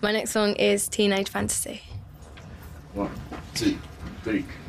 My next song is Teenage Fantasy. 1, 2, 3.